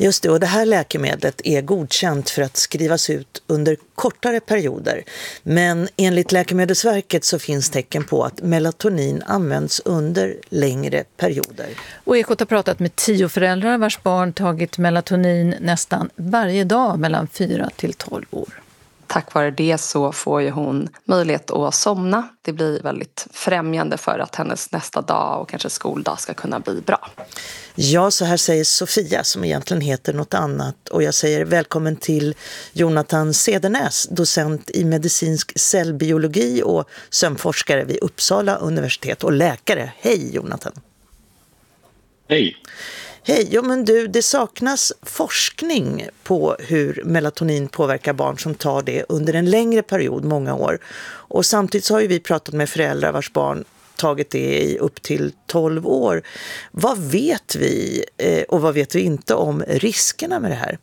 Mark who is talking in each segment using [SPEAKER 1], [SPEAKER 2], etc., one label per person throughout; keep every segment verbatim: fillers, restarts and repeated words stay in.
[SPEAKER 1] Just det, och det här läkemedlet är godkänt för att skrivas ut under kortare perioder. Men enligt Läkemedelsverket så finns tecken på att melatonin används under längre perioder.
[SPEAKER 2] Och Ekot har pratat med tio föräldrar vars barn tagit melatonin nästan varje dag mellan fyra till tolv år.
[SPEAKER 3] Tack vare det så får ju hon möjlighet att somna. Det blir väldigt främjande för att hennes nästa dag och kanske skoldag ska kunna bli bra.
[SPEAKER 1] Ja, så här säger Sofia som egentligen heter något annat. Och jag säger välkommen till Jonathan Cedernäs, docent i medicinsk cellbiologi och sömnforskare vid Uppsala universitet och läkare. Hej Jonathan!
[SPEAKER 4] Hej!
[SPEAKER 1] Hej, ja men du, det saknas forskning på hur melatonin påverkar barn som tar det under en längre period, många år. Och samtidigt så har ju vi pratat med föräldrar vars barn tagit det i upp till tolv år. Vad vet vi eh, och vad vet vi inte om riskerna med det här?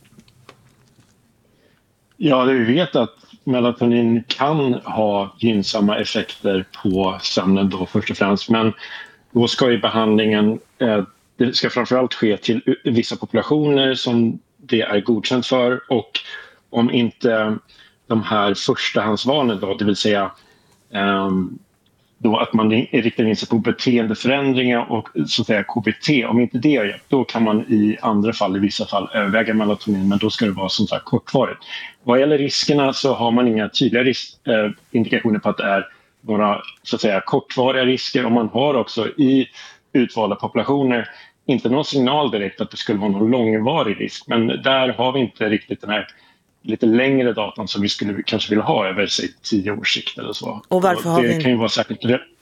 [SPEAKER 4] Ja, vi vet att melatonin kan ha gynnsamma effekter på sömnen då först och främst. Men då ska ju behandlingen, eh, det ska framförallt ske till vissa populationer som det är godkänt för. Och om inte de här förstahandsvalen då, det vill säga eh, då att man riktar in sig på beteendeförändringar och så att säga K B T. Om inte det är hjälpt, då kan man i andra fall, i vissa fall, överväga melatonin, men då ska det vara som sagt kortvarigt. Vad gäller riskerna så har man inga tydliga risk, eh, indikationer på att det är några så att säga kortvariga risker, och man har också i utvalda populationer inte någon signal direkt att det skulle vara någon långvarig risk, men där har vi inte riktigt den här lite längre datan som vi skulle kanske vilja ha över sig tio års sikt eller så.
[SPEAKER 1] Och varför
[SPEAKER 4] och
[SPEAKER 1] har
[SPEAKER 4] det
[SPEAKER 1] vi...
[SPEAKER 4] kan ju vara säkert...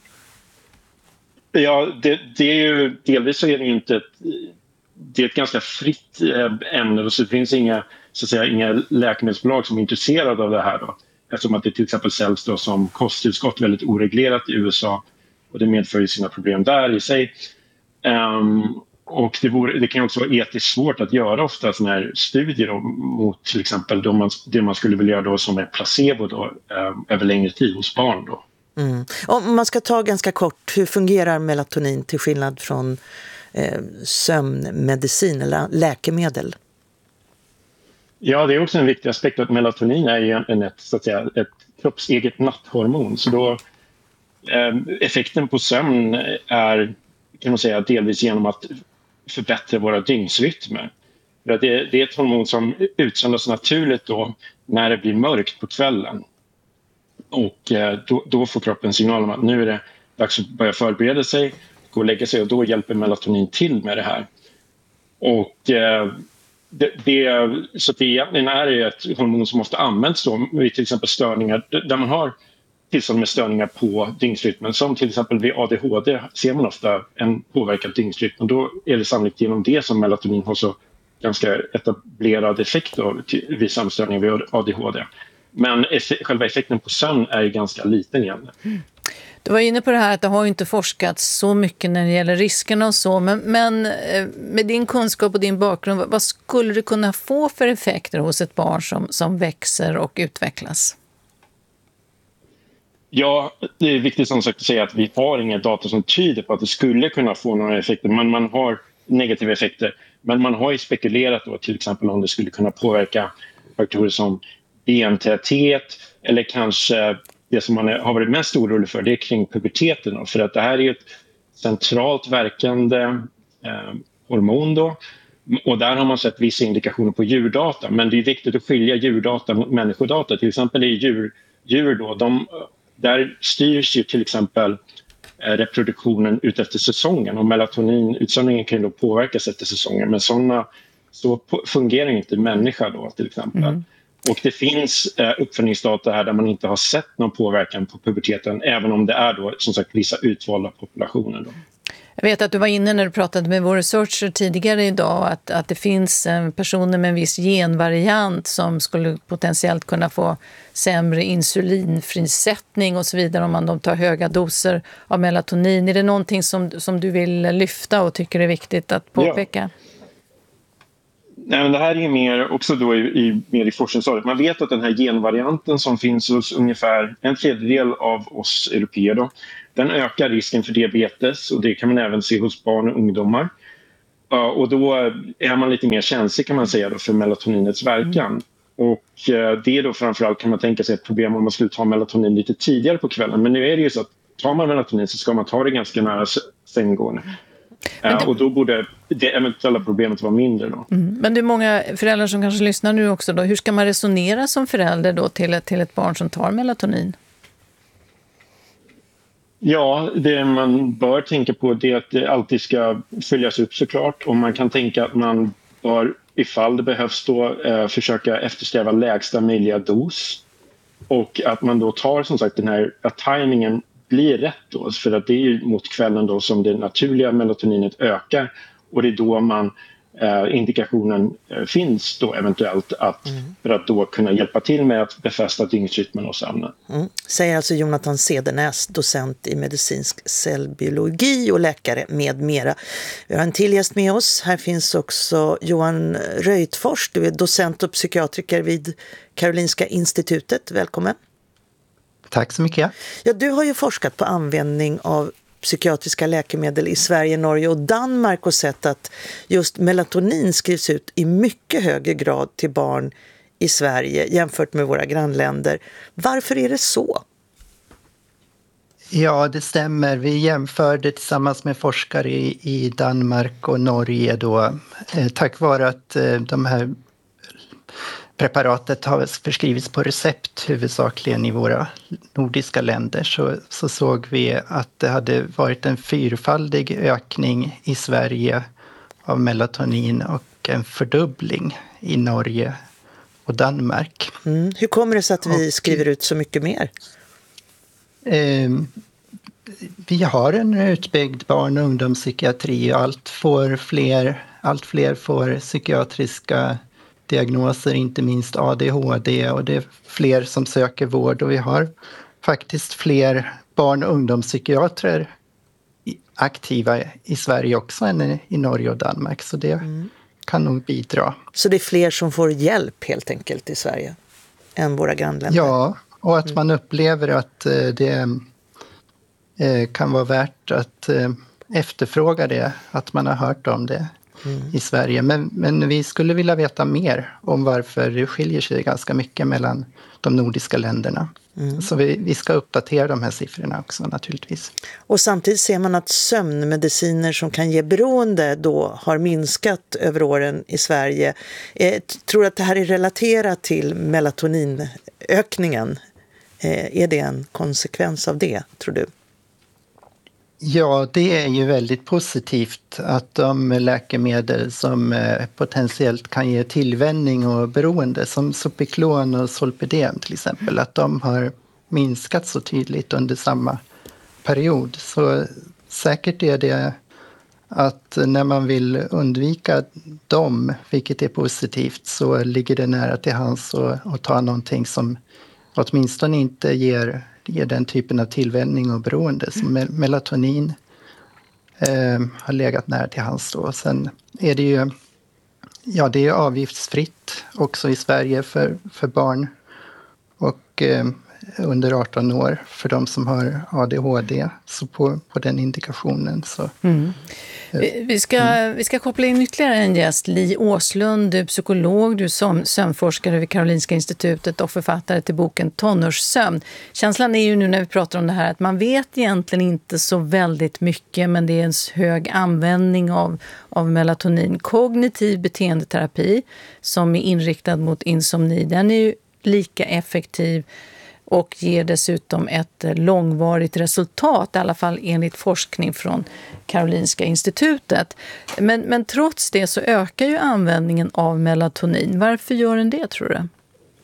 [SPEAKER 4] Ja, det, det är ju delvis så är det ju inte ett, det är ett ganska fritt ämne, och så det finns inga så att säga inga läkemedelsbolag som är intresserade av det här då, eftersom att det till exempel säljs då som kosttillskott väldigt oreglerat i U S A, och det medför ju sina problem där i sig. Um, Och det, vore, det kan också vara etiskt svårt att göra ofta såna här studier då, mot till exempel då man, det man skulle vilja göra då som är placebo då, eh, över längre tid hos barn. Då.
[SPEAKER 1] Mm. Om man ska ta ganska kort, hur fungerar melatonin till skillnad från eh, sömnmedicin eller läkemedel?
[SPEAKER 4] Ja, det är också en viktig aspekt att melatonin är egentligen ett, så att säga, ett kroppseget natthormon. Så då, eh, effekten på sömn är, kan man säga, delvis genom att förbättra våra dygnsrytmer. Det, det är ett hormon som utsöndras naturligt då när det blir mörkt på kvällen. Och eh, då, då får kroppen signal om att nu är det dags att börja förbereda sig, gå och lägga sig, och då hjälper melatonin till med det här. Och eh, det, det, så det egentligen är ett hormon som måste användas då vid till exempel störningar där man har tillstånd med störningar på dygnsrytmen, som till exempel vid A D H D ser man ofta en påverkad dygnsrytm, och då är det sannolikt genom det som melatonin har så ganska etablerad effekt då, vid samstörningar vid A D H D. Men eff- själva effekten på sömn är ganska liten igen.
[SPEAKER 2] Mm. Du var inne på det här att det har inte forskats så mycket när det gäller riskerna och så, men, men med din kunskap och din bakgrund, vad skulle det kunna få för effekter hos ett barn som, som växer och utvecklas?
[SPEAKER 4] Ja, det är viktigt som sagt att säga att vi har inga data som tyder på att det skulle kunna få några effekter. Men man har negativa effekter. Men man har ju spekulerat då, till exempel om det skulle kunna påverka faktorer som bentäthet, eller kanske det som man har varit mest orolig för, det är kring puberteten då. För att det här är ju ett centralt verkande eh, hormon då. Och där har man sett vissa indikationer på djurdata. Men det är viktigt att skilja djurdata mot människodata. Till exempel i djur, djur då, de... Där styrs ju till exempel reproduktionen ut efter säsongen, och melatoninutsöndringen kan ju då påverkas efter säsongen, men såna, så fungerar inte människa då till exempel. Mm. Och det finns uppföljningsdata här där man inte har sett någon påverkan på puberteten, även om det är då som sagt vissa utvalda populationer då.
[SPEAKER 2] Jag vet att du var inne när du pratade med vår researcher tidigare idag att, att det finns personer med en viss genvariant som skulle potentiellt kunna få sämre insulinfrisättning och så vidare om man de tar höga doser av melatonin. Är det någonting som, som du vill lyfta och tycker är viktigt att påpeka?
[SPEAKER 4] Ja. Nej, men det här är mer också då i, i, mer i forskningsstadiet. Man vet att den här genvarianten som finns hos ungefär en tredjedel av oss europeer då, den ökar risken för diabetes, och det kan man även se hos barn och ungdomar. Ja, och då är man lite mer känslig kan man säga då, för melatoninets verkan. Mm. Och eh, det är då framförallt kan man tänka sig ett problem om man skulle ta melatonin lite tidigare på kvällen. Men nu är det ju så att tar man melatonin så ska man ta det ganska nära sänggående. Det... Uh, och då borde det eventuella problemet vara mindre då.
[SPEAKER 2] Mm. Men det är många föräldrar som kanske lyssnar nu också då. Hur ska man resonera som förälder då till ett, till ett barn som tar melatonin?
[SPEAKER 4] Ja, det man bör tänka på det är att det alltid ska följas upp såklart. Och man kan tänka att man bör, ifall det behövs då, eh, försöka eftersträva lägsta möjliga dos. Och att man då tar som sagt den här, att tajmingen blir rätt då. För att det är ju mot kvällen då som det naturliga melatoninet ökar. Och det är då man eh, indikationen eh, finns då eventuellt att, mm. för att då kunna hjälpa till med att befästa dygnsrytmen och sömnen.
[SPEAKER 1] Mm. Säger alltså Jonathan Cedernäs, docent i medicinsk cellbiologi och läkare med mera. Vi har en till gäst med oss. Här finns också Johan Röjtfors. Du är docent och psykiatriker vid Karolinska institutet. Välkommen.
[SPEAKER 5] Tack så mycket.
[SPEAKER 1] Ja, du har ju forskat på användning av psykiatriska läkemedel i Sverige, Norge och Danmark och sett att just melatonin skrivs ut i mycket högre grad till barn i Sverige jämfört med våra grannländer. Varför är det så?
[SPEAKER 5] Ja, det stämmer. Vi jämförde tillsammans med forskare i, i Danmark och Norge då, eh, tack vare att eh, de här preparatet har förskrivits på recept huvudsakligen i våra nordiska länder, så, så såg vi att det hade varit en fyrfaldig ökning i Sverige av melatonin och en fördubbling i Norge och Danmark.
[SPEAKER 1] Mm. Hur kommer det sig att vi och, skriver ut så mycket mer?
[SPEAKER 5] Eh, vi har en utbyggd barn- och ungdomspsykiatri och allt, får fler, allt fler får psykiatriska diagnoser, inte minst A D H D, och det är fler som söker vård och vi har faktiskt fler barn- och ungdomspsykiatrer aktiva i Sverige också än i Norge och Danmark, så det mm. kan nog bidra.
[SPEAKER 1] Så det är fler som får hjälp helt enkelt i Sverige än våra grannländer? Ja,
[SPEAKER 5] och att man upplever att det kan vara värt att efterfråga det, att man har hört om det. Mm. i Sverige. Men, men vi skulle vilja veta mer om varför det skiljer sig ganska mycket mellan de nordiska länderna. Mm. Så vi, vi ska uppdatera de här siffrorna också naturligtvis.
[SPEAKER 1] Och samtidigt ser man att sömnmediciner som kan ge beroende då har minskat över åren i Sverige. Eh, tror du att det här är relaterat till melatoninökningen? Eh, är det en konsekvens av det, tror du?
[SPEAKER 5] Ja, det är ju väldigt positivt att de läkemedel som potentiellt kan ge tillvänjning och beroende, som Sopiklon och Zolpidem till exempel, att de har minskat så tydligt under samma period. Så säkert är det att när man vill undvika dem, vilket är positivt, så ligger det nära till hands att, att ta någonting som åtminstone inte ger ger den typen av tillvänjning och beroende. Som mel- melatonin eh, har legat nära till hands då. Sen är det ju, ja, det är avgiftsfritt också i Sverige för, för barn och eh, under arton år för de som har A D H D, så på, på den indikationen så.
[SPEAKER 2] Mm. Vi, vi, ska, mm. vi ska koppla in ytterligare en gäst, Li Åslund, du är psykolog, du är som sömnforskare vid Karolinska institutet och författare till boken Tonårssömn. Känslan är ju nu när vi pratar om det här att man vet egentligen inte så väldigt mycket, men det är en hög användning av, av melatonin. Kognitiv beteendeterapi som är inriktad mot insomni, den är ju lika effektiv och ger dessutom ett långvarigt resultat, i alla fall enligt forskning från Karolinska institutet. Men, men trots det så ökar ju användningen av melatonin. Varför gör den det, tror du?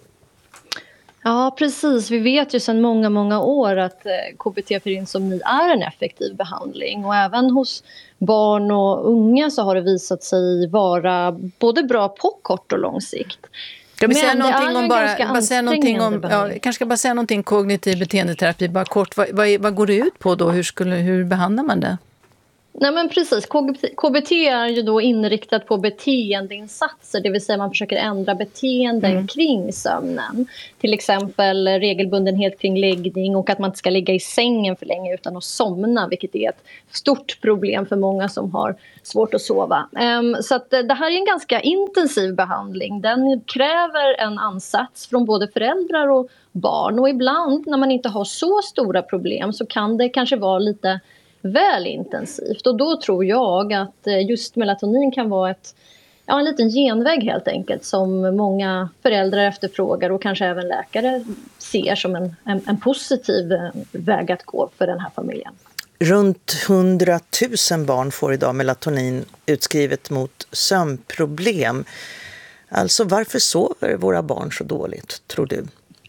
[SPEAKER 6] Ja, precis. Vi vet ju sedan många, många år att K B T för insomni är en effektiv behandling. Och även hos barn och unga så har det visat sig vara både bra på kort och lång sikt.
[SPEAKER 2] Ska vi säga någonting om bara, bara säga någonting om, ja, kanske ska bara säga någonting kognitiv beteendeterapi, bara kort. Vad, vad, vad går det ut på då? Hur, skulle, hur behandlar man det?
[SPEAKER 6] Nej men precis, K B T är ju då inriktat på beteendeinsatser, det vill säga man försöker ändra beteenden mm. kring sömnen. Till exempel regelbundenhet kring läggning och att man inte ska ligga i sängen för länge utan att somna, vilket är ett stort problem för många som har svårt att sova. Så att det här är en ganska intensiv behandling. Den kräver en ansats från både föräldrar och barn, och ibland när man inte har så stora problem så kan det kanske vara lite väl intensivt, och då tror jag att just melatonin kan vara ett, ja, en liten genväg helt enkelt som många föräldrar efterfrågar och kanske även läkare ser som en, en, en positiv väg att gå för den här familjen.
[SPEAKER 1] Runt hundratusen barn får idag melatonin utskrivet mot sömnproblem. Alltså varför sover våra barn så dåligt, tror du?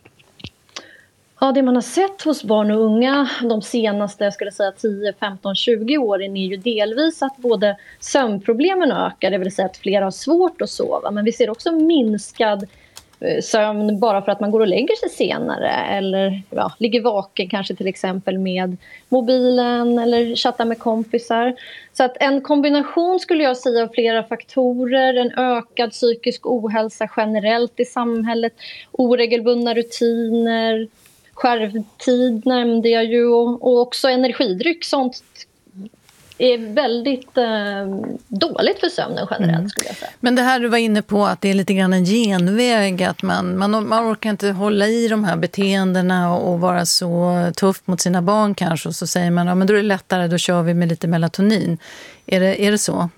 [SPEAKER 6] Ja, det man har sett hos barn och unga de senaste, jag skulle säga tio, femton, tjugo åren är ju delvis att både sömnproblemen ökar, det vill säga att fler har svårt att sova. Men vi ser också minskad sömn bara för att man går och lägger sig senare eller ja, ligger vaken kanske till exempel med mobilen eller chattar med kompisar. Så att en kombination skulle jag säga av flera faktorer, en ökad psykisk ohälsa generellt i samhället, oregelbundna rutiner, skärvtid nämnde jag ju, och, och också energidryck, sånt är väldigt eh, dåligt för sömnen generellt mm. skulle jag säga.
[SPEAKER 2] Men det här du var inne på att det är lite grann en genväg, att man, man, man orkar inte hålla i de här beteendena och, och vara så tuff mot sina barn kanske, och så säger man ja, men då är det lättare, då kör vi med lite melatonin. Är det, är det så?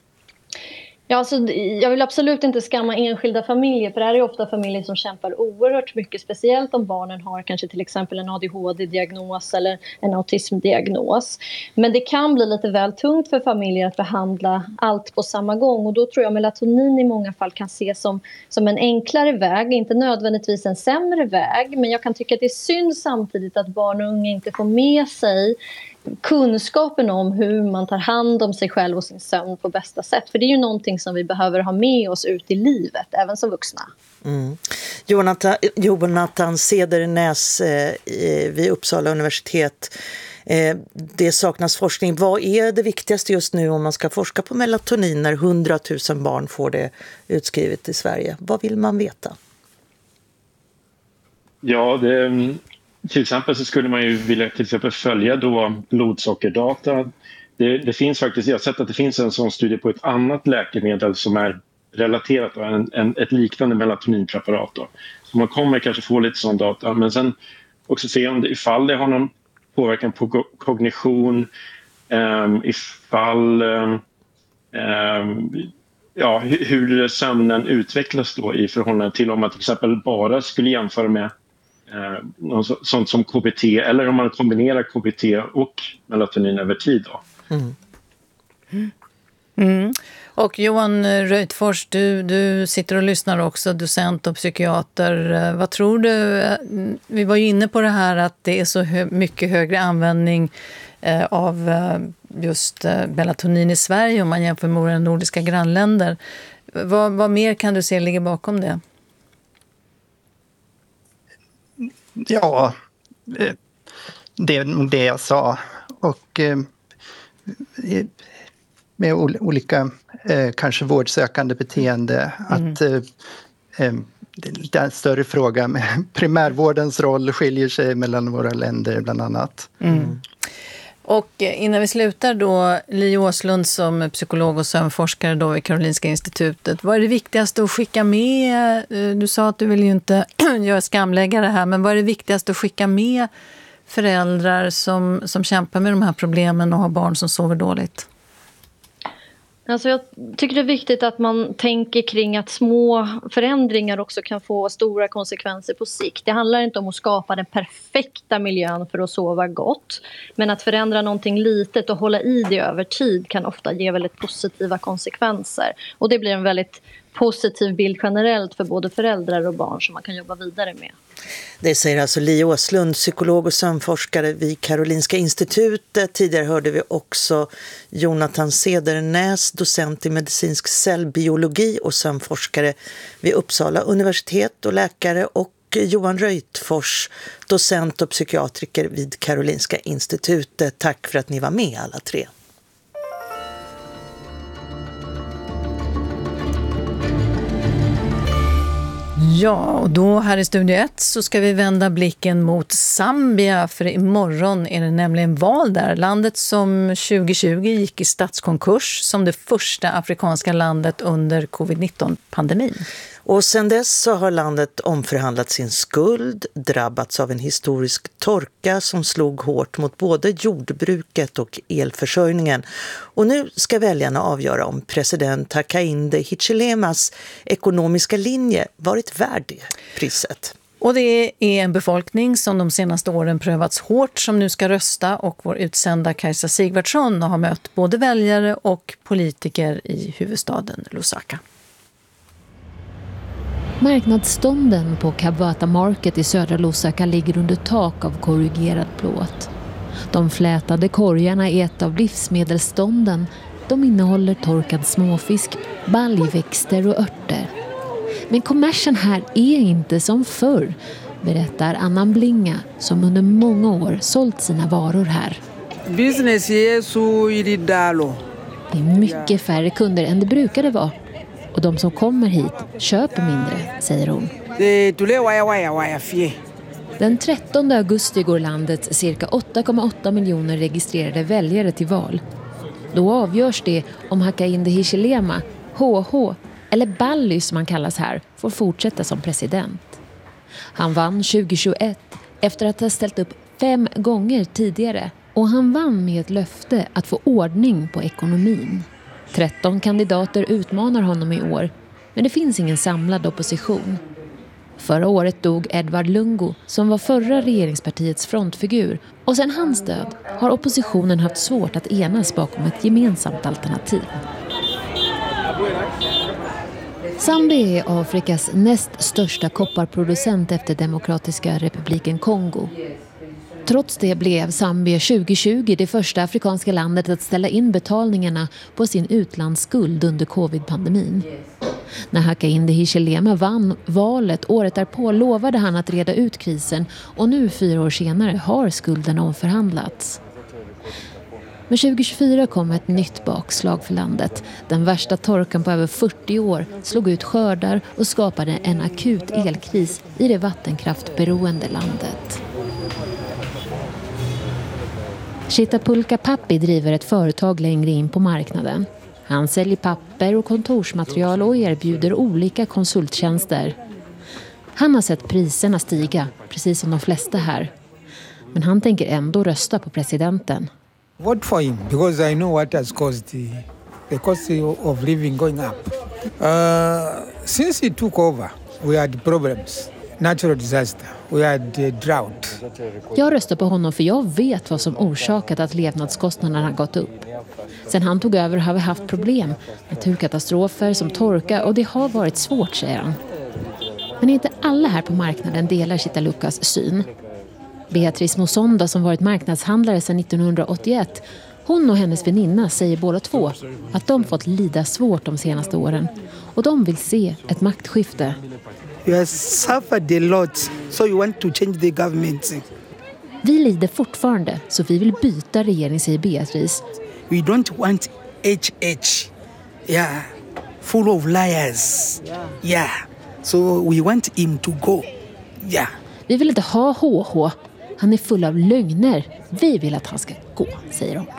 [SPEAKER 6] Ja, alltså, jag vill absolut inte skamma enskilda familjer, för det här är ofta familjer som kämpar oerhört mycket, speciellt om barnen har kanske till exempel en A D H D-diagnos eller en autismdiagnos. Men det kan bli lite väl tungt för familjer att behandla allt på samma gång, och då tror jag melatonin i många fall kan ses som, som en enklare väg, inte nödvändigtvis en sämre väg, men jag kan tycka att det är synd samtidigt att barn och unga inte får med sig kunskapen om hur man tar hand om sig själv och sin sömn på bästa sätt. För det är ju någonting som vi behöver ha med oss ut i livet, även som vuxna.
[SPEAKER 1] Mm. Jonathan, Jonathan Cedernäs eh, vid Uppsala universitet. Eh, det saknas forskning. Vad är det viktigaste just nu om man ska forska på melatonin när hundratusen barn får det utskrivet i Sverige? Vad vill man veta?
[SPEAKER 4] Ja, det... Till exempel så skulle man ju vilja till exempel följa då blodsockerdata. Det, det finns faktiskt, jag har sett att det finns en sån studie på ett annat läkemedel som är relaterat till en, en, ett liknande melatoninpreparat. Då. Så man kommer kanske få lite sån data, men sen också se om det, ifall det har någon påverkan på kognition, um, ifall um, ja, hur sömnen utvecklas då i förhållande till om man till exempel bara skulle jämföra med Eh, sånt som K B T, eller om man kombinerar K B T och melatonin över tid då. Mm.
[SPEAKER 2] Mm. Och Johan Röjtfors, du, du sitter och lyssnar också, docent och psykiater. Vad tror du? Vi var ju inne på det här att det är så hö- mycket högre användning eh, av eh, just eh, melatonin i Sverige om man jämför med våra nordiska grannländer. Vad, vad mer kan du se ligger bakom det?
[SPEAKER 5] Ja, det är nog det jag sa. Och med olika kanske vårdsökande beteende, mm. att det är en större fråga med primärvårdens roll skiljer sig mellan våra länder bland annat. Mm.
[SPEAKER 2] Och innan vi slutar då, Li Åslund som psykolog och sömnforskare då vid Karolinska institutet. Vad är det viktigaste att skicka med? Du sa att du vill ju inte göra skamläggare här, men vad är det viktigaste att skicka med föräldrar som, som kämpar med de här problemen och har barn som sover dåligt?
[SPEAKER 6] Alltså jag tycker det är viktigt att man tänker kring att små förändringar också kan få stora konsekvenser på sikt. Det handlar inte om att skapa den perfekta miljön för att sova gott. Men att förändra någonting litet och hålla i det över tid kan ofta ge väldigt positiva konsekvenser. Och det blir en väldigt positiv bild generellt för både föräldrar och barn som man kan jobba vidare med.
[SPEAKER 1] Det säger alltså Li Åslund, psykolog och sömnforskare vid Karolinska institutet. Tidigare hörde vi också Jonathan Cedernäs, docent i medicinsk cellbiologi och sömnforskare vid Uppsala universitet och läkare, och Johan Röjtfors, docent och psykiatriker vid Karolinska institutet. Tack för att ni var med alla tre.
[SPEAKER 2] Ja, och då här i Studio ett så ska vi vända blicken mot Zambia, för imorgon är det nämligen val där. Landet som tjugo tjugo gick i statskonkurs som det första afrikanska landet under covid nitton-pandemin.
[SPEAKER 1] Och sedan dess så har landet omförhandlat sin skuld, drabbats av en historisk torka som slog hårt mot både jordbruket och elförsörjningen. Och nu ska väljarna avgöra om president Hakainde Hichilemas ekonomiska linje varit värd det priset.
[SPEAKER 2] Och det är en befolkning som de senaste åren prövats hårt som nu ska rösta, och vår utsända Kajsa Sigvardsson har mött både väljare och politiker i huvudstaden Lusaka.
[SPEAKER 7] Marknadsstånden på Kabata Market i södra Lusaka ligger under tak av korrugerad plåt. De flätade korgarna är ett av livsmedelsstånden. De innehåller torkad småfisk, baljväxter och örter. Men kommersen här är inte som förr, berättar Anna Blinga som under många år sålt sina varor här.
[SPEAKER 8] Business är så i det dalo.
[SPEAKER 7] Det är mycket färre kunder än det brukade vara. Och de som kommer hit köper mindre, säger hon. Den trettonde augusti går landets cirka åtta komma åtta miljoner registrerade väljare till val. Då avgörs det om Hakainde Hichilema, H H, eller Bally som han kallas här, får fortsätta som president. Han vann tjugo tjugoett efter att ha ställt upp fem gånger tidigare. Och han vann med ett löfte att få ordning på ekonomin. tretton kandidater utmanar honom i år, men det finns ingen samlad opposition. Förra året dog Edvard Lungu som var förra regeringspartiets frontfigur, och sedan hans död har oppositionen haft svårt att enas bakom ett gemensamt alternativ. Zambia är Afrikas näst största kopparproducent efter Demokratiska republiken Kongo. Trots det blev Zambia tjugo tjugo det första afrikanska landet att ställa in betalningarna på sin utlandsskuld under covid-pandemin. När Hakainde Hichilema vann valet året därpå lovade han att reda ut krisen, och nu fyra år senare har skulden omförhandlats. Men tjugo tjugofyra kom ett nytt bakslag för landet. Den värsta torkan på över fyrtio år slog ut skördar och skapade en akut elkris i det vattenkraftberoende landet. Chitapulka Pappi driver ett företag längre in på marknaden. Han säljer papper och kontorsmaterial och erbjuder olika konsulttjänster. Han har sett priserna stiga, precis som de flesta här. Men han tänker ändå rösta på presidenten.
[SPEAKER 8] Vote for him because I know what has caused the, the cost of living going up. Uh, since he took over, we had problems. Natural disaster. We had uh, drought.
[SPEAKER 7] Jag röstar på honom för jag vet vad som orsakat att levnadskostnaderna har gått upp. Sen han tog över har vi haft problem. Naturkatastrofer som torka, och det har varit svårt, säger han. Men inte alla här på marknaden delar Chitalukas syn. Beatrice Musonda som varit marknadshandlare sedan nittonhundraåttioett, hon och hennes väninna säger båda två att de fått lida svårt de senaste åren. Och de vill se ett maktskifte.
[SPEAKER 8] You have suffered a lot, so you want to change the government.
[SPEAKER 7] Vi lider fortfarande, så vi vill byta regering, säger Beatrice.
[SPEAKER 8] We don't want H H. Yeah, full of liars. Yeah, so we want him to go. Yeah.
[SPEAKER 7] Vi vill inte ha H H. Han är full av lögner. Vi vill att han ska gå, säger de.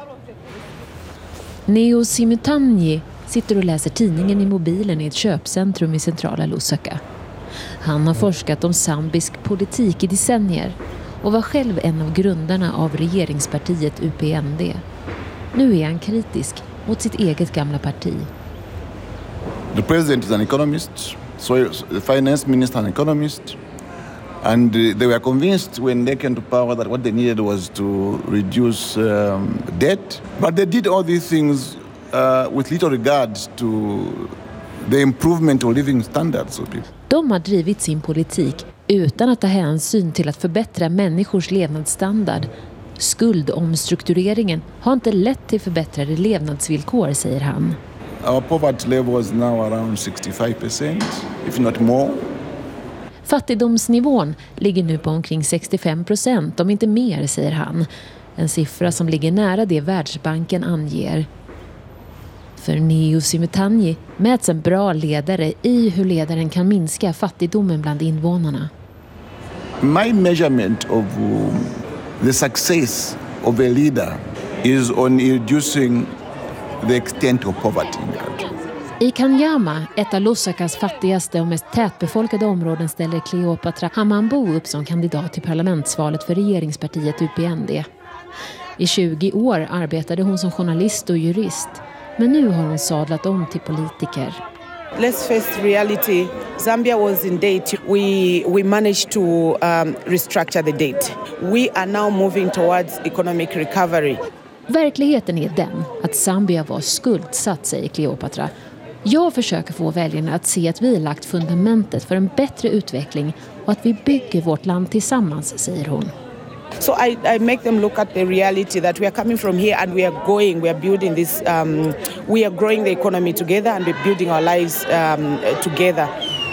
[SPEAKER 7] Neo Simutanyi sitter och läser tidningen i mobilen i ett köpcentrum i centrala Lusaka. Han har forskat om zambisk politik i decennier och var själv en av grundarna av regeringspartiet U P N D. Nu är han kritisk mot sitt eget gamla parti.
[SPEAKER 9] The president is an economist, so the finance minister an economist. And they were convinced when they came to power that what they needed was to reduce um, debt. But they did all these things uh, with little regard to the improvement of living standards of people.
[SPEAKER 7] De har drivit sin politik utan att ta hänsyn till att förbättra människors levnadsstandard. Skuldomstruktureringen har inte lett till förbättrade levnadsvillkor, säger han.
[SPEAKER 9] Our poverty level is now around sixty-five percent, if not more.
[SPEAKER 7] Fattigdomsnivån ligger nu på omkring sextiofem procent, om inte mer, säger han. En siffra som ligger nära det Världsbanken anger. För Neo Simutanyi mäts en bra ledare i hur ledaren kan minska fattigdomen bland invånarna.
[SPEAKER 9] My measurement of um, the success of a leader is on reducing the extent of poverty in the country.
[SPEAKER 7] I Kanyama, ett av Lusakas fattigaste och mest tätbefolkade områden, ställer Cleopatra Hamambo upp som kandidat till parlamentsvalet för regeringspartiet U P N D. I tjugo år arbetade hon som journalist och jurist, men nu har hon sadlat om till politiker.
[SPEAKER 10] Let's face reality. Zambia was in debt. We we managed to um, restructure the debt. We are now moving towards economic recovery.
[SPEAKER 7] Verkligheten är den att Zambia var skuldsatt, säger Cleopatra. Jag försöker få väljarna att se att vi har lagt fundamentet för en bättre utveckling och att vi bygger vårt land tillsammans, säger hon.
[SPEAKER 10] So I, I make them look at the reality that we are coming from here and we are going, we are building this, um, we are growing the economy together and we're building our lives um, together.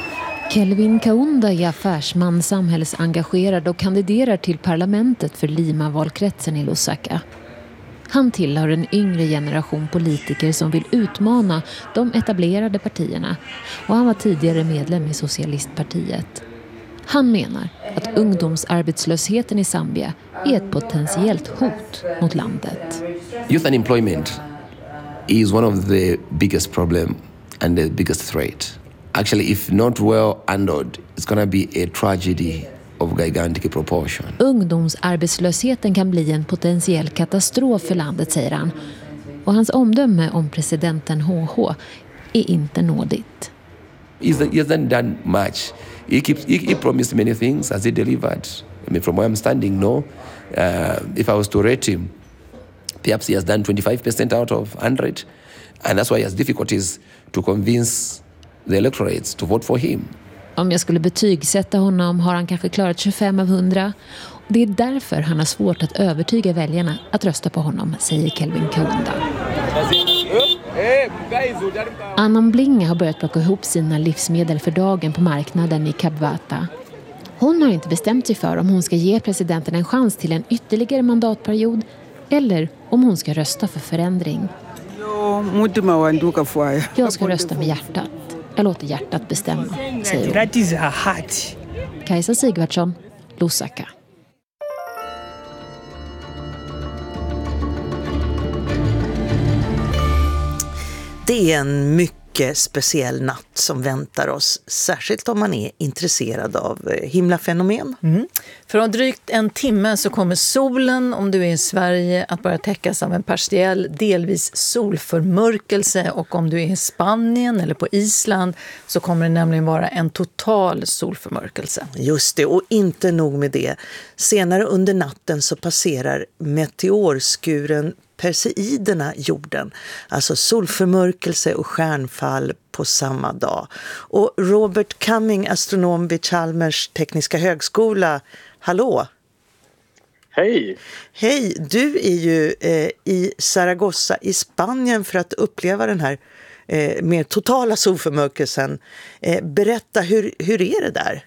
[SPEAKER 7] Kelvin Kaunda är affärsman, samhällsengagerad och kandiderar till parlamentet för Lima-valkretsen i Lusaka. Han tillhör en yngre generation politiker som vill utmana de etablerade partierna och han var tidigare medlem i Socialistpartiet. Han menar att ungdomsarbetslösheten i Zambia är ett potentiellt hot mot landet.
[SPEAKER 11] Youth unemployment is one of the biggest problem and the biggest threat. Actually, if not well handled, it's going to be a tragedy of gigantic proportion.
[SPEAKER 7] Ungdomsarbetslösheten kan bli en potentiell katastrof för landet, säger han. Och hans omdöme om presidenten H H är inte nådigt.
[SPEAKER 11] He hasn't done much. He keeps he, he promised many things. Has he delivered? I mean, from where I'm standing, no. Uh, if I was to rate him, perhaps he has done twenty-five percent out of one hundred, and that's why he has difficulties to convince the electorates to vote for him.
[SPEAKER 7] Om jag skulle betygsätta honom har han kanske klarat tjugofem av hundra. Det är därför han har svårt att övertyga väljarna att rösta på honom, säger Kelvin Kaunda. Anna Mblinga har börjat plocka ihop sina livsmedel för dagen på marknaden i Kabvata. Hon har inte bestämt sig för om hon ska ge presidenten en chans till en ytterligare mandatperiod eller om hon ska rösta för förändring. Jag ska rösta med hjärtat. Jag låter hjärtat bestämma, säger hon.
[SPEAKER 12] That is her heart.
[SPEAKER 7] Kajsa Sigvardsson, Lusaka.
[SPEAKER 1] Det är en mycket speciell natt som väntar oss, särskilt om man är intresserad av himlafenomen.
[SPEAKER 2] Mm. För om drygt en timme så kommer solen, om du är i Sverige, att börja täckas av en partiell, delvis solförmörkelse, och om du är i Spanien eller på Island så kommer det nämligen vara en total solförmörkelse.
[SPEAKER 1] Just det, och inte nog med det. Senare under natten så passerar meteorskuren Perseiderna jorden, alltså solförmörkelse och stjärnfall på samma dag. Och Robert Cumming, astronom vid Chalmers tekniska högskola, hallå!
[SPEAKER 13] Hej!
[SPEAKER 1] Hej, du är ju eh, i Zaragoza i Spanien för att uppleva den här eh, mer totala solförmörkelsen. Eh, berätta, hur, hur är det där?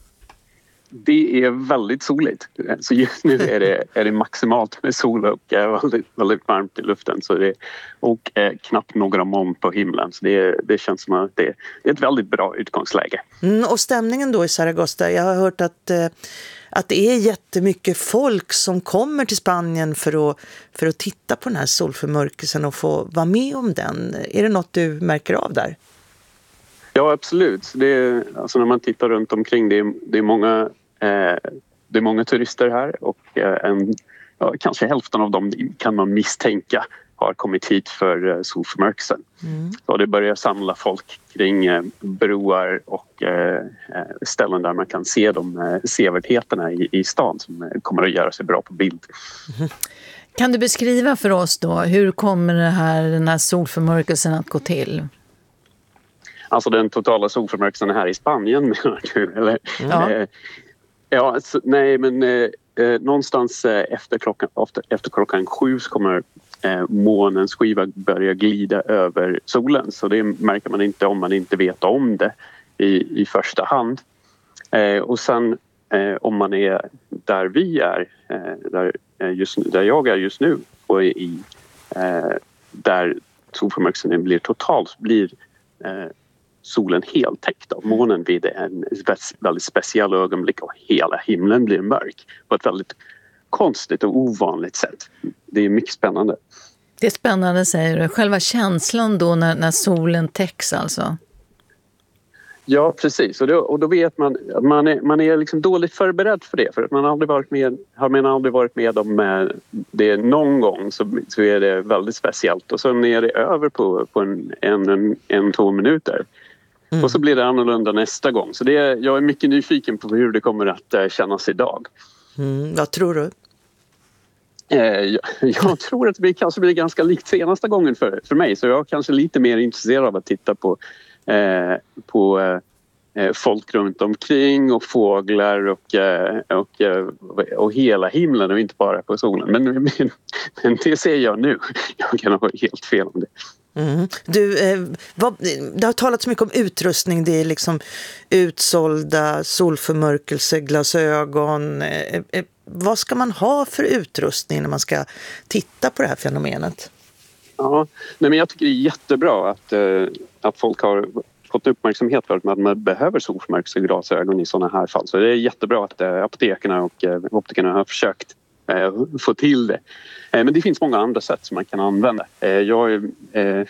[SPEAKER 13] Det är väldigt soligt. Så just nu är det, är det maximalt med sol och eh, väldigt, väldigt varmt i luften. Så det, och eh, knappt några moln på himlen. Så det, det känns som att det, det är ett väldigt bra utgångsläge.
[SPEAKER 1] Mm, och stämningen då i Zaragoza, jag har hört att, eh, att det är jättemycket folk som kommer till Spanien för att, för att titta på den här solförmörkelsen och få vara med om den. Är det något du märker av där?
[SPEAKER 13] Ja, absolut. Det är, alltså när man tittar runt omkring, det är, det är många... Det är många turister här och en, ja, kanske hälften av dem kan man misstänka har kommit hit för solförmörkelsen. Mm. Så det börjar samla folk kring broar och ställen där man kan se de sevärdheterna i, i stan som kommer att göra sig bra på bild.
[SPEAKER 2] Mm. Kan du beskriva för oss då, hur kommer det här, den här solförmörkelsen att gå till?
[SPEAKER 13] Alltså den totala solförmörkelsen här i Spanien, menar du? Eller? Ja. Ja, alltså, nej men eh, någonstans eh, efter, klockan, efter, efter klockan sju så kommer eh, månens skiva börja glida över solen. Så det märker man inte om man inte vet om det i, i första hand. Eh, och sen eh, om man är där vi är, eh, där, just, där jag är just nu och i, eh, där solförmörkelsen blir total så blir eh, solen helt täckt av månen vid en väldigt speciell ögonblick och hela himlen blir mörk på ett väldigt konstigt och ovanligt sätt. Det är mycket spännande.
[SPEAKER 2] Det är spännande, säger du. Själva känslan då när, när solen täcks alltså?
[SPEAKER 13] Ja, precis. Och då, och då vet man att man är, man är liksom dåligt förberedd för det. För att man aldrig varit med, har man aldrig varit med om det någon gång så, så är det väldigt speciellt. Och så är det över på, på en, en, en, en, två minuter. Mm. Och så blir det annorlunda nästa gång. Så det är, jag är mycket nyfiken på hur det kommer att uh, kännas idag.
[SPEAKER 1] Mm, vad tror du?
[SPEAKER 13] Eh, jag, jag tror att det kanske blir ganska likt senaste gången för, för mig. Så jag är kanske lite mer intresserad av att titta på, eh, på eh, folk runt omkring och fåglar och, eh, och, eh, och hela himlen och inte bara på solen. Men, men, men det ser jag nu. Jag kan ha helt fel om det.
[SPEAKER 1] Mm. Du, eh, vad, det har talats mycket om utrustning. Det är liksom utsålda solförmörkelseglasögon. Eh, eh, vad ska man ha för utrustning när man ska titta på det här fenomenet?
[SPEAKER 13] Ja, nej men jag tycker det är jättebra att, eh, att folk har fått uppmärksamhet för att man behöver solförmörkelseglasögon i sådana här fall. Så det är jättebra att eh, apotekerna och eh, optikerna har försökt eh, få till det. Eh, men det finns många andra sätt som man kan använda. Eh, jag, eh,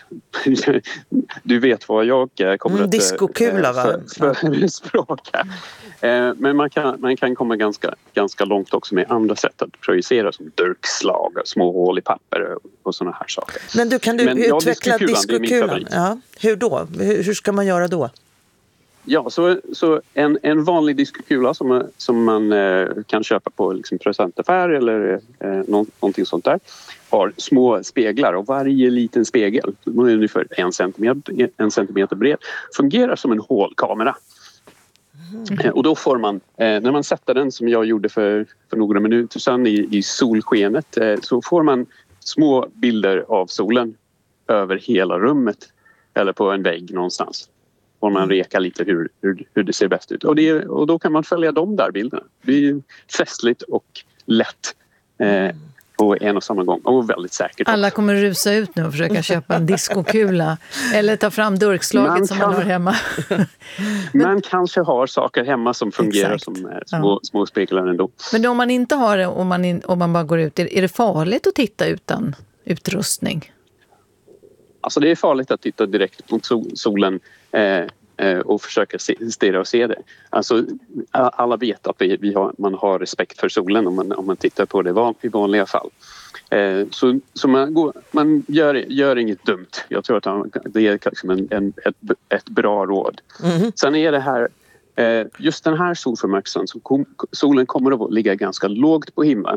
[SPEAKER 13] du vet vad jag kommer
[SPEAKER 1] mm,
[SPEAKER 13] att
[SPEAKER 1] diskokula,
[SPEAKER 13] eh, för, för, förespråka. Eh, men man kan, man kan komma ganska, ganska långt också med andra sätt att projicera som durkslag, små hål i papper och sådana här saker.
[SPEAKER 1] Men du, kan du
[SPEAKER 13] men,
[SPEAKER 1] utveckla
[SPEAKER 13] ja,
[SPEAKER 1] diskokulan? Ja, hur då? Hur, hur ska man göra då?
[SPEAKER 13] Ja, så, så en, en vanlig diskokula som, som man eh, kan köpa på liksom presentaffär eller eh, nå, någonting sånt där har små speglar och varje liten spegel, ungefär en centimeter, en centimeter bred, fungerar som en hålkamera. Mm. Eh, och då får man, eh, när man sätter den som jag gjorde för, för några minuter sedan i, i solskenet eh, så får man små bilder av solen över hela rummet eller på en vägg någonstans. Får man reka lite hur, hur, hur det ser bäst ut. Och, det, och då kan man följa de där bilderna. Det är festligt och lätt eh, på en och samma gång. Och väldigt säkert.
[SPEAKER 2] Alla kommer rusa ut nu och försöka köpa en diskokula. Eller ta fram durkslaget man som kan, man har hemma.
[SPEAKER 13] Man kanske har saker hemma som fungerar exakt. som eh, små, ja. små speglar ändå.
[SPEAKER 2] Men om man inte har det, om man, in, om man bara går ut, är, är det farligt att titta utan utrustning?
[SPEAKER 13] Alltså det är farligt att titta direkt mot solen eh, eh, och försöka se, stirra och se det. Alltså alla vet att vi, vi har, man har respekt för solen om man, om man tittar på det van, i vanliga fall. Eh, så så man, går, man gör, gör inget dumt. Jag tror att det är liksom en, en, ett, ett bra råd. Mm. Sen är det här, eh, just den här solförmörkelsen, så kom, solen kommer att ligga ganska lågt på himlen.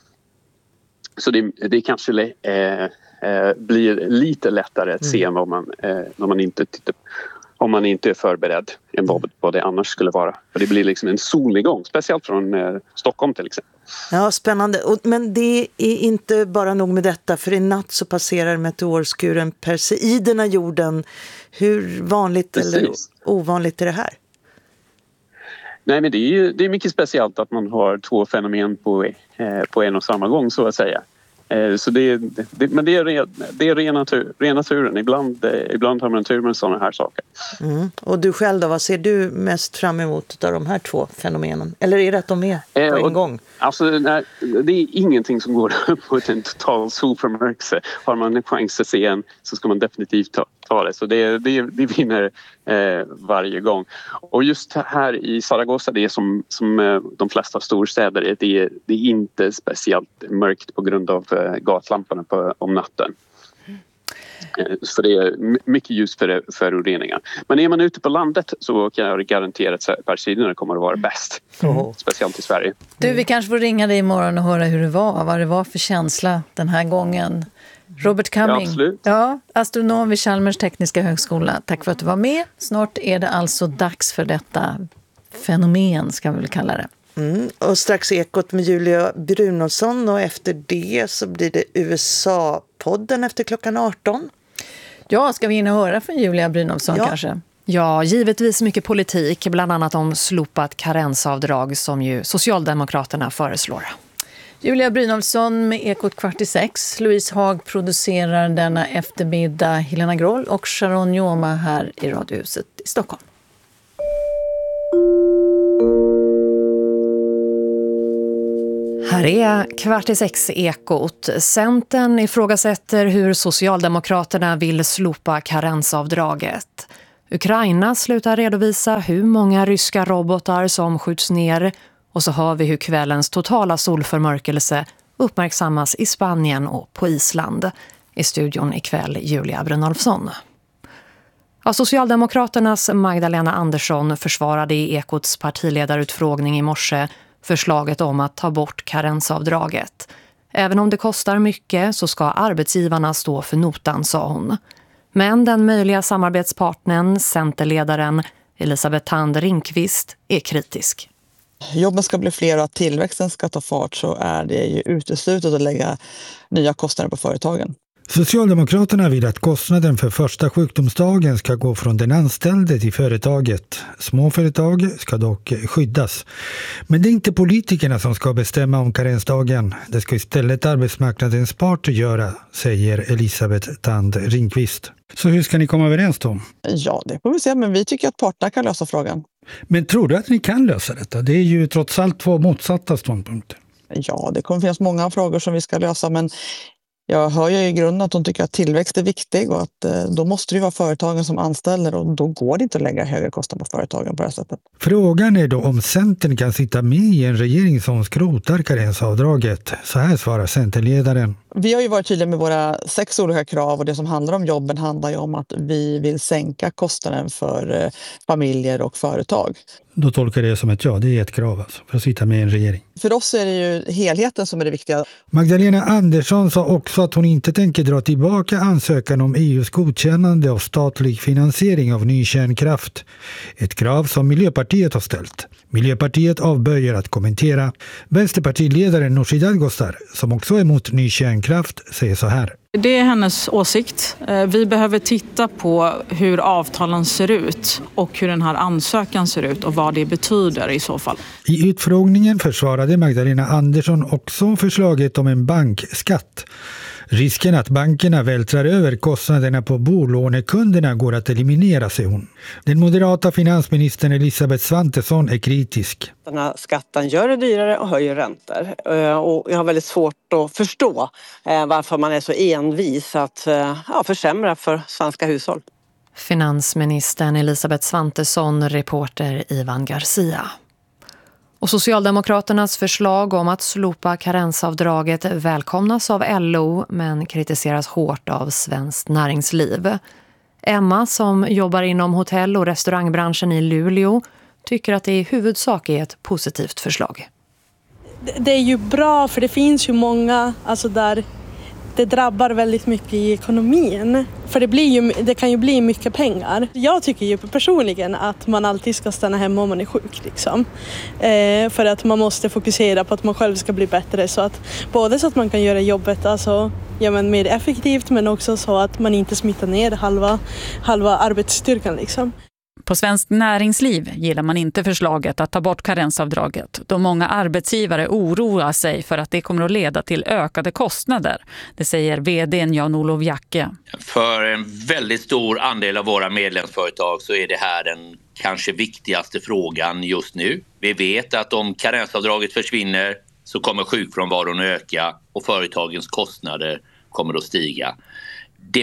[SPEAKER 13] Så det, det kanske eh, eh, blir lite lättare att se mm. än man, eh, när man inte tittar, om man inte är förberedd än vad, vad det annars skulle vara. För det blir liksom en solnedgång, speciellt från eh, Stockholm till exempel.
[SPEAKER 1] Ja, spännande. Och, men det är inte bara nog med detta, för i natt så passerar meteorskuren Perseiderna jorden. Hur vanligt Precis. eller ovanligt är det här?
[SPEAKER 13] Nej, men det är ju det är mycket speciellt att man har två fenomen på, eh, på en och samma gång, så att säga. Eh, så det, det, men det är, re, det är ren, natur, ren naturen. Ibland, eh, ibland har man tur med sådana här saker. Mm.
[SPEAKER 1] Och du själv då, vad ser du mest fram emot av de här två fenomenen? Eller är det att de är på eh, en och, gång?
[SPEAKER 13] Alltså, nej, det är ingenting som går mot en total solförmörkelse. Har man en chans att se en så ska man definitivt ta, ta det. Så det, det, det vinner eh, varje gång. Och just här i Zaragoza, det är som, som eh, de flesta storstäder, det är, det är inte speciellt mörkt på grund av eh, gatlamporna på, om natten. För det är mycket ljus för föroreningar. Men är man ute på landet så kan jag garantera att Perseiderna kommer att vara bäst. Mm. Speciellt i Sverige.
[SPEAKER 2] Du, vi kanske får ringa dig imorgon och höra hur det var. Vad det var för känsla den här gången. Robert Cumming,
[SPEAKER 13] ja,
[SPEAKER 2] ja, astronom vid Chalmers tekniska högskola. Tack för att du var med. Snart är det alltså dags för detta fenomen, ska vi väl kalla det.
[SPEAKER 1] Mm. Och strax Ekot med Julia Brynolfsson, och efter det så blir det U S A-podden efter klockan arton.
[SPEAKER 2] Ja, ska vi in och höra från Julia Brynolfsson
[SPEAKER 1] ja.
[SPEAKER 2] kanske?
[SPEAKER 12] Ja, givetvis mycket politik, bland annat om slopat karensavdrag som ju Socialdemokraterna föreslår.
[SPEAKER 2] Julia Brynolfsson med Ekot kvart i sex. Louise Haag producerar denna eftermiddag. Helena Groll och Sharon Joma här i Radiohuset i Stockholm.
[SPEAKER 12] Här är kvart i sex Ekot. Centern ifrågasätter hur Socialdemokraterna vill slopa karensavdraget. Ukraina slutar redovisa hur många ryska robotar som skjuts ner. Och så hör vi hur kvällens totala solförmörkelse uppmärksammas i Spanien och på Island. I studion ikväll Julia Brynolfsson. Ja, Socialdemokraternas Magdalena Andersson försvarade i Ekots partiledarutfrågning i morse förslaget om att ta bort karensavdraget. Även om det kostar mycket så ska arbetsgivarna stå för notan, sa hon. Men den möjliga samarbetspartnern, centerledaren Elisabeth Thand Ringqvist, är kritisk.
[SPEAKER 14] Jobben ska bli fler och att tillväxten ska ta fart, så är det ju uteslutet att lägga nya kostnader på företagen.
[SPEAKER 15] Socialdemokraterna vill att kostnaden för första sjukdomsdagen ska gå från den anställde till företaget. Småföretag ska dock skyddas. Men det är inte politikerna som ska bestämma om karensdagen. Det ska istället arbetsmarknadens parter göra, säger Elisabeth Thand Ringqvist. Så hur ska ni komma överens då?
[SPEAKER 14] Ja, det får vi se, men vi tycker att parterna kan lösa frågan.
[SPEAKER 15] Men tror du att ni kan lösa detta? Det är ju trots allt två motsatta ståndpunkter.
[SPEAKER 14] Ja, det kommer finnas många frågor som vi ska lösa, men jag hör ju i grunden att de tycker att tillväxt är viktig och att eh, då måste det vara företagen som anställer, och då går det inte att lägga högre kostnader på företagen på det här sättet.
[SPEAKER 15] Frågan är då om Centern kan sitta med i en regering som skrotar karensavdraget. Så här svarar Centerledaren.
[SPEAKER 14] Vi har ju varit tydliga med våra sex olika krav, och det som handlar om jobben handlar ju om att vi vill sänka kostnaden för eh, familjer och företag.
[SPEAKER 15] Då tolkar det som ett ja, det är ett krav alltså, för att sitta med i en regering.
[SPEAKER 14] För oss är det ju helheten som är det viktiga.
[SPEAKER 15] Magdalena Andersson sa också att hon inte tänker dra tillbaka ansökan om E U:s godkännande av statlig finansiering av ny kärnkraft. Ett krav som Miljöpartiet har ställt. Miljöpartiet avböjer att kommentera. Vänsterpartiledaren Nooshi Dadgostar, som också är emot ny kärnkraft, säger så här.
[SPEAKER 16] Det är hennes åsikt. Vi behöver titta på hur avtalen ser ut och hur den här ansökan ser ut och vad det betyder i så fall.
[SPEAKER 15] I utfrågningen försvarade Magdalena Andersson också förslaget om en bankskatt. Risken att bankerna vältrar över kostnaderna på bolånekunderna går att eliminera, säger hon. Den moderata finansministern Elisabeth Svantesson är kritisk.
[SPEAKER 17] Den här skatten gör det dyrare och höjer räntor. Och jag har väldigt svårt att förstå varför man är så envis att ja, försämra för svenska hushåll.
[SPEAKER 12] Finansministern Elisabeth Svantesson, reporter Ivan Garcia. Och Socialdemokraternas förslag om att slopa karensavdraget välkomnas av L O men kritiseras hårt av Svenskt Näringsliv. Emma, som jobbar inom hotell- och restaurangbranschen i Luleå, tycker att det i huvudsak är ett positivt förslag.
[SPEAKER 18] Det är ju bra, för det finns ju många alltså där det drabbar väldigt mycket i ekonomin. För det, blir ju, det kan ju bli mycket pengar. Jag tycker ju personligen att man alltid ska stanna hemma om man är sjuk. Liksom. Eh, för att man måste fokusera på att man själv ska bli bättre. Så att, både så att man kan göra jobbet alltså, ja, men mer effektivt, men också så att man inte smittar ner halva, halva arbetsstyrkan. Liksom.
[SPEAKER 19] På Svenskt Näringsliv gillar man inte förslaget att ta bort karensavdraget, då många arbetsgivare oroar sig för att det kommer att leda till ökade kostnader. Det säger vdn Jan-Olof Jacke.
[SPEAKER 20] För en väldigt stor andel av våra medlemsföretag så är det här den kanske viktigaste frågan just nu. Vi vet att om karensavdraget försvinner så kommer sjukfrånvaron att öka och företagens kostnader kommer att stiga. Det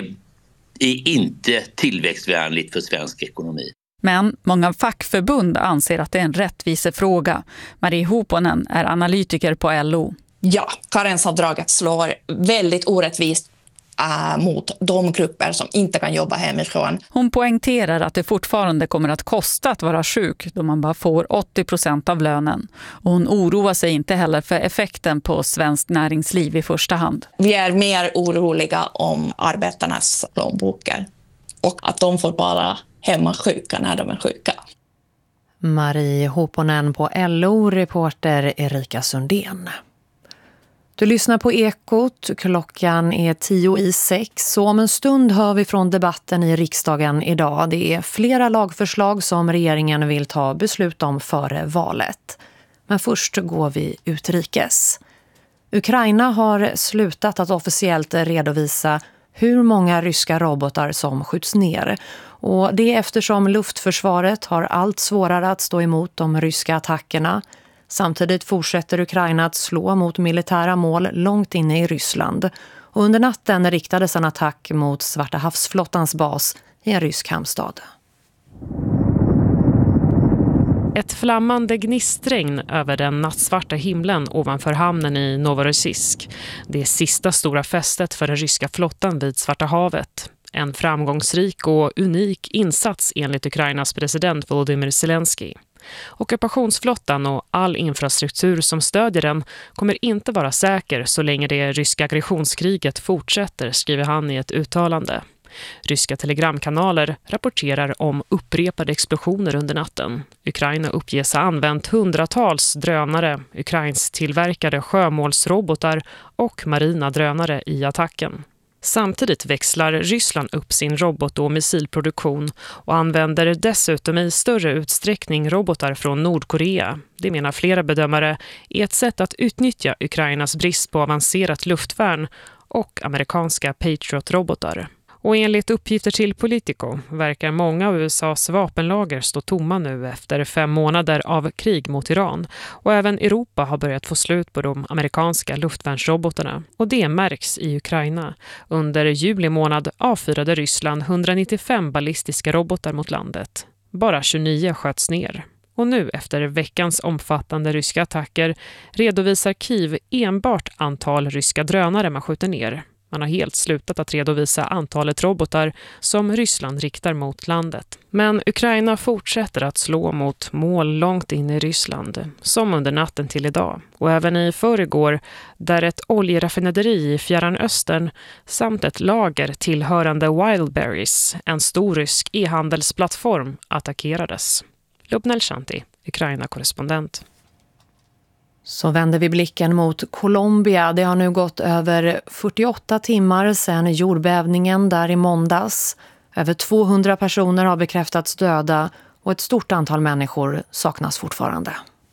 [SPEAKER 20] är inte tillväxtvänligt för svensk ekonomi.
[SPEAKER 19] Men många fackförbund anser att det är en rättvisefråga. Marie Hoponen är analytiker på L O.
[SPEAKER 21] Ja, karensavdraget slår väldigt orättvist äh, mot de grupper som inte kan jobba hemifrån.
[SPEAKER 19] Hon poängterar att det fortfarande kommer att kosta att vara sjuk då man bara får åttio procent av lönen. Och hon oroar sig inte heller för effekten på Svenskt Näringsliv i första hand.
[SPEAKER 21] Vi är mer oroliga om arbetarnas plånböcker och att de får bara hemma sjuka när de är sjuka.
[SPEAKER 12] Marie Hoponen på L O, reporter Erika Sundén. Du lyssnar på Ekot, klockan är tio i sex, så om en stund hör vi från debatten i riksdagen idag. Det är flera lagförslag som regeringen vill ta beslut om före valet. Men först går vi utrikes. Ukraina har slutat att officiellt redovisa hur många ryska robotar som skjuts ner. Och det är eftersom luftförsvaret har allt svårare att stå emot de ryska attackerna. Samtidigt fortsätter Ukraina att slå mot militära mål långt inne i Ryssland. Och under natten riktades en attack mot Svarta havsflottans bas i en rysk hamnstad.
[SPEAKER 3] Ett flammande gnistregn över den nattsvarta himlen ovanför hamnen i Novorossiysk. Det är sista stora festet för den ryska flottan vid Svarta havet. En framgångsrik och unik insats enligt Ukrainas president Volodymyr Zelensky. Ockupationsflottan och all infrastruktur som stödjer den kommer inte vara säker så länge det ryska aggressionskriget fortsätter, skriver han i ett uttalande. Ryska telegramkanaler rapporterar om upprepade explosioner under natten. Ukraina uppges ha använt hundratals drönare, Ukrains tillverkade sjömålsrobotar och marina drönare i attacken. Samtidigt växlar Ryssland upp sin robot- och missilproduktion och använder dessutom i större utsträckning robotar från Nordkorea. Det menar flera bedömare är ett sätt att utnyttja Ukrainas brist på avancerat luftvärn och amerikanska Patriot-robotar. Och enligt uppgifter till Politico verkar många av U S A:s vapenlager stå tomma nu efter fem månader av krig mot Iran. Och även Europa har börjat få slut på de amerikanska luftvärnsrobotarna. Och det märks i Ukraina. Under juli månad avfyrade Ryssland etthundranittiofem ballistiska robotar mot landet. Bara tjugonio sköts ner. Och nu efter veckans omfattande ryska attacker redovisar Kiev enbart antal ryska drönare man skjuter ner. Man har helt slutat att redovisa antalet robotar som Ryssland riktar mot landet. Men Ukraina fortsätter att slå mot mål långt in i Ryssland, som under natten till idag. Och även i förrgår, där ett oljeraffinaderi i Fjärran Östern samt ett lager tillhörande Wildberries, en stor rysk e-handelsplattform, attackerades. Lubna Elshanti, Ukraina-korrespondent.
[SPEAKER 12] Så vänder vi blicken mot Colombia. Det har nu gått över fyrtioåtta timmar sedan jordbävningen där i måndags. Över tvåhundra personer har bekräftats döda och ett stort antal människor saknas fortfarande.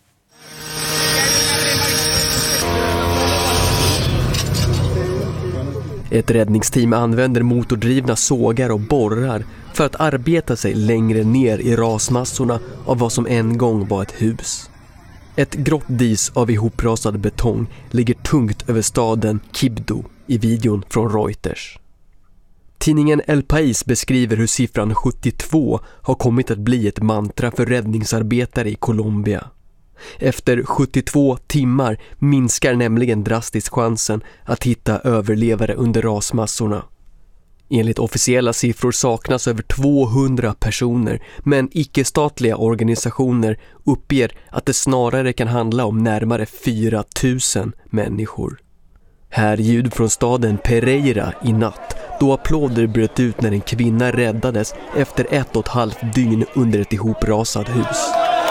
[SPEAKER 22] Ett räddningsteam använder motordrivna sågar och borrar för att arbeta sig längre ner i rasmassorna av vad som en gång var ett hus. Ett grått dis av ihoprasad betong ligger tungt över staden Quibdó i videon från Reuters. Tidningen El País beskriver hur siffran sjuttiotvå har kommit att bli ett mantra för räddningsarbetare i Colombia. Efter sjuttiotvå timmar minskar nämligen drastiskt chansen att hitta överlevare under rasmassorna. Enligt officiella siffror saknas över tvåhundra personer, men icke-statliga organisationer uppger att det snarare kan handla om närmare fyra tusen människor. Här ljud från staden Pereira i natt, då applåder bröt ut när en kvinna räddades efter ett och ett halvt dygn under ett ihoprasat hus.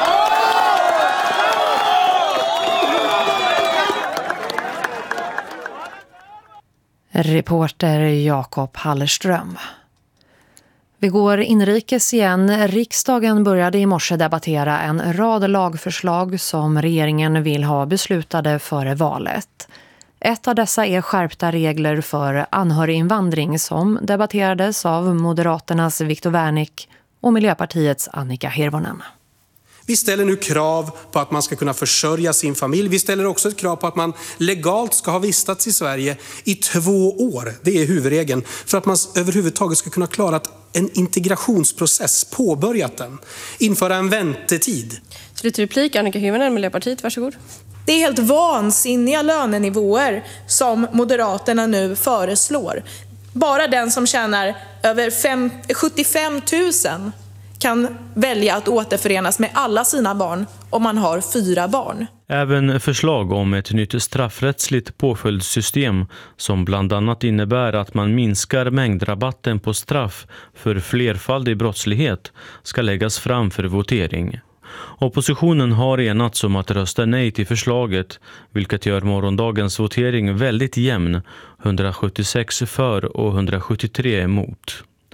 [SPEAKER 12] Reporter Jakob Hallerström. Vi går inrikes igen. Riksdagen började i morse debattera en rad lagförslag som regeringen vill ha beslutade före valet. Ett av dessa är skärpta regler för anhöriginvandring som debatterades av Moderaternas Viktor Wärnick och Miljöpartiets Annika Hirvonen.
[SPEAKER 23] Vi ställer nu krav på att man ska kunna försörja sin familj. Vi ställer också ett krav på att man legalt ska ha vistats i Sverige i två år. Det är huvudregeln. För att man överhuvudtaget ska kunna klara en integrationsprocess, påbörjat den. Införa en väntetid.
[SPEAKER 24] Slutreplik, Annika Hirvonen, Miljöpartiet, varsågod.
[SPEAKER 25] Det är helt vansinniga lönenivåer som Moderaterna nu föreslår. Bara den som tjänar över sjuttiofem tusen kan välja att återförenas med alla sina barn om man har fyra barn.
[SPEAKER 26] Även förslag om ett nytt straffrättsligt påföljdssystem som bland annat innebär att man minskar mängdrabatten på straff för flerfaldig brottslighet ska läggas fram för votering. Oppositionen har enats om att rösta nej till förslaget, vilket gör morgondagens votering väldigt jämn, hundrasjuttiosex för och hundrasjuttiotre emot.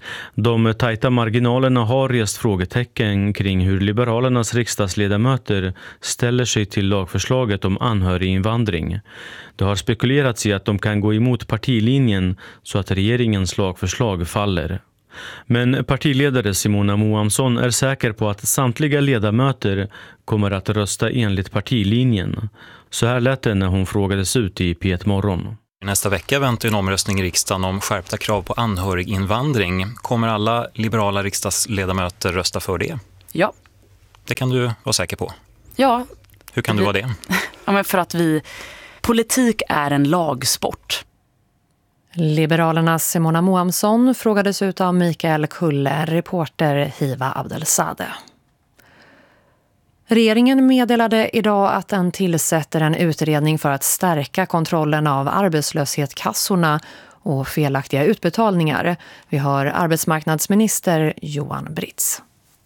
[SPEAKER 26] De tajta marginalerna har rest frågetecken kring hur Liberalernas riksdagsledamöter ställer sig till lagförslaget om anhöriginvandring. Det har spekulerats i att de kan gå emot partilinjen så att regeringens lagförslag faller. Men partiledare Simona Moamsson är säker på att samtliga ledamöter kommer att rösta enligt partilinjen. Så här lät det när hon frågades ut i P ett Morgon.
[SPEAKER 4] Nästa vecka väntar en omröstning i riksdagen om skärpta krav på anhöriginvandring. Kommer alla liberala riksdagsledamöter rösta för det?
[SPEAKER 5] Ja.
[SPEAKER 4] Det kan du vara säker på.
[SPEAKER 5] Ja.
[SPEAKER 4] Hur kan
[SPEAKER 5] vi,
[SPEAKER 4] du vara det?
[SPEAKER 5] Ja, men för att vi... Politik är en lagsport.
[SPEAKER 12] Liberalernas Simona Moamsson frågades ut av Mikael Kulle, reporter Hiva Abdelsade. Regeringen meddelade idag att den tillsätter en utredning för att stärka kontrollen av arbetslöshetskassorna och felaktiga utbetalningar. Vi har arbetsmarknadsminister Johan Britz.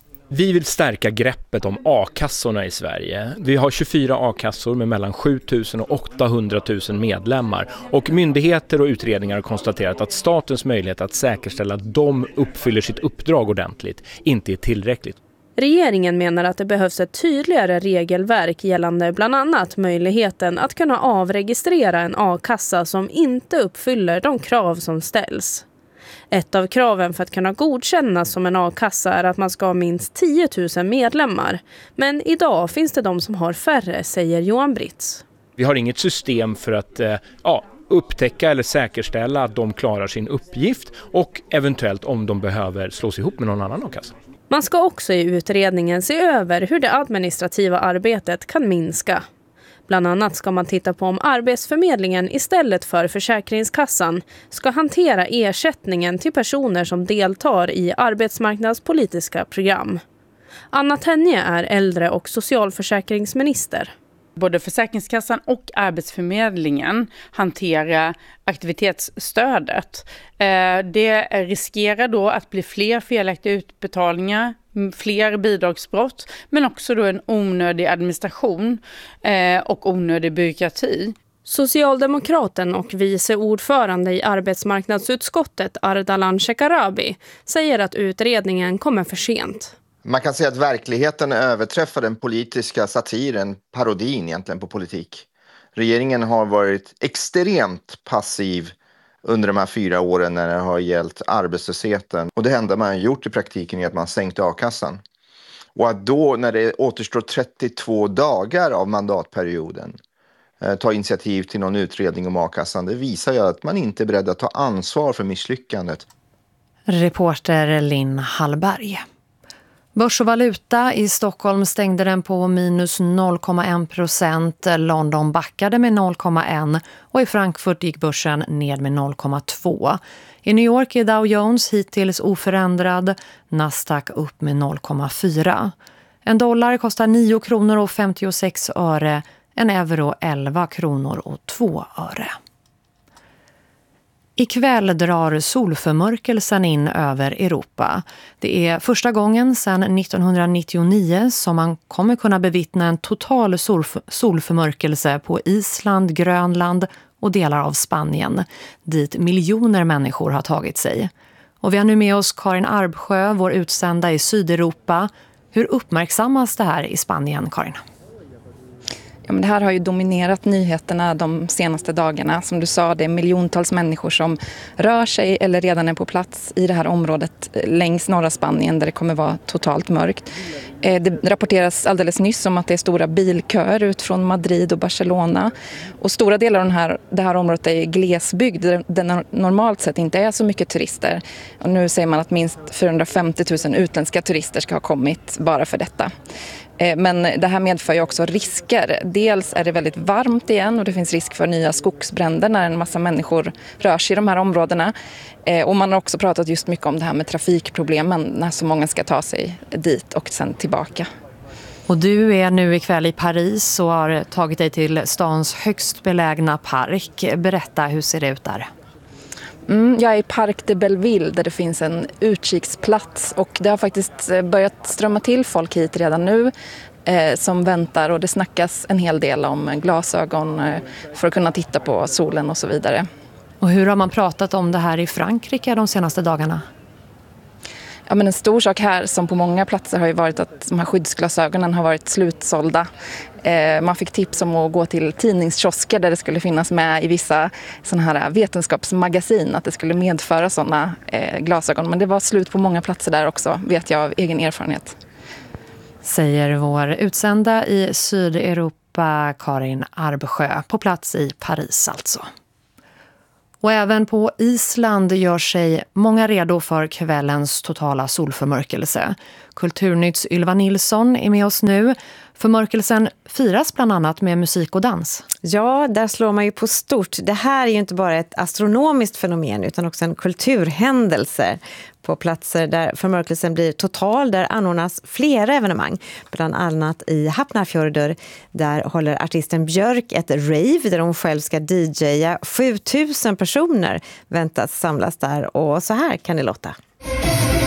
[SPEAKER 6] Vi vill stärka greppet om a-kassorna i Sverige. Vi har tjugofyra a-kassor med mellan sju tusen och åttahundra tusen medlemmar. Och myndigheter och utredningar har konstaterat att statens möjlighet att säkerställa att de uppfyller sitt uppdrag ordentligt inte är tillräckligt.
[SPEAKER 8] Regeringen menar att det behövs ett tydligare regelverk gällande bland annat möjligheten att kunna avregistrera en a-kassa som inte uppfyller de krav som ställs. Ett av kraven för att kunna godkännas som en a-kassa är att man ska ha minst tio tusen medlemmar. Men idag finns det de som har färre, säger Johan Britz.
[SPEAKER 6] Vi har inget system för att ja, upptäcka eller säkerställa att de klarar sin uppgift och eventuellt om de behöver slås ihop med någon annan a-kassa.
[SPEAKER 8] Man ska också i utredningen se över hur det administrativa arbetet kan minska. Bland annat ska man titta på om Arbetsförmedlingen istället för Försäkringskassan ska hantera ersättningen till personer som deltar i arbetsmarknadspolitiska program. Anna Tenje är äldre- och socialförsäkringsminister.
[SPEAKER 9] Både Försäkringskassan och Arbetsförmedlingen hanterar aktivitetsstödet. Det riskerar då att bli fler felaktiga utbetalningar, fler bidragsbrott, men också då en onödig administration och onödig byråkrati.
[SPEAKER 8] Socialdemokraten och vice ordförande i arbetsmarknadsutskottet Ardalan Shekarabi säger att utredningen kommer för sent.
[SPEAKER 10] Man kan säga att verkligheten överträffar den politiska satiren, parodin egentligen på politik. Regeringen har varit extremt passiv under de här fyra åren när det har gällt arbetslösheten. Och det enda man har gjort i praktiken är att man sänkte a-kassan. Och att då när det återstår trettiotvå dagar av mandatperioden eh, ta initiativ till någon utredning om a-kassan, det visar ju att man inte är beredd att ta ansvar för misslyckandet.
[SPEAKER 12] Reporter Linn Hallberg. Börs och valuta i Stockholm stängde den på minus noll komma en procent. London backade med noll komma en och i Frankfurt gick börsen ned med noll komma två. I New York är Dow Jones hittills oförändrad. Nasdaq upp med noll komma fyra. En dollar kostar nio kronor och femtiosex öre. En euro elva kronor och två öre. Ikväll drar solförmörkelsen in över Europa. Det är första gången sedan nittonhundranittionio som man kommer kunna bevittna en total solf- solförmörkelse på Island, Grönland och delar av Spanien, dit miljoner människor har tagit sig. Och vi har nu med oss Karin Arbsjö, vår utsända i Sydeuropa. Hur uppmärksammas det här i Spanien, Karin?
[SPEAKER 27] Ja, men det här har ju dominerat nyheterna de senaste dagarna. Som du sa, det är miljontals människor som rör sig eller redan är på plats i det här området längs norra Spanien där det kommer vara totalt mörkt. Det rapporteras alldeles nyss om att det är stora bilköer ut från Madrid och Barcelona. Och stora delar av den här, det här området är glesbygd där det normalt sett inte är så mycket turister. Och nu säger man att minst fyrahundrafemtio tusen utländska turister ska ha kommit bara för detta. Men det här medför ju också risker. Dels är det väldigt varmt igen och det finns risk för nya skogsbränder när en massa människor rör sig i de här områdena. Och man har också pratat just mycket om det här med trafikproblemen när så många ska ta sig dit och sen tillbaka.
[SPEAKER 12] Och du är nu ikväll i Paris och har tagit dig till stans högst belägna park. Berätta, hur ser det ut där?
[SPEAKER 27] Mm, jag är i Parc de Belleville där det finns en utkiksplats och det har faktiskt börjat strömma till folk hit redan nu eh, som väntar och det snackas en hel del om glasögon eh, för att kunna titta på solen och så vidare.
[SPEAKER 12] Och hur har man pratat om det här i Frankrike de senaste dagarna?
[SPEAKER 27] Ja, men en stor sak här som på många platser har ju varit att de här skyddsglasögonen har varit slutsålda. Eh, man fick tips om att gå till tidningskiosker där det skulle finnas med i vissa såna här vetenskapsmagasin att det skulle medföra sådana eh, glasögon. Men det var slut på många platser där också, vet jag av egen erfarenhet.
[SPEAKER 12] Säger vår utsända i Sydeuropa, Karin Arbsjö, på plats i Paris alltså. Och även på Island gör sig många redo för kvällens totala solförmörkelse. Kulturnytts Ylva Nilsson är med oss nu. Förmörkelsen firas bland annat med musik och dans.
[SPEAKER 1] Ja, där slår man ju på stort. Det här är ju inte bara ett astronomiskt fenomen utan också en kulturhändelse. På platser där förmörkelsen blir total, där anordnas flera evenemang. Bland annat i Hafnarfjörður, där håller artisten Björk ett rave där hon själv ska D J:a. sjutusen personer väntas samlas där, och så här kan det låta.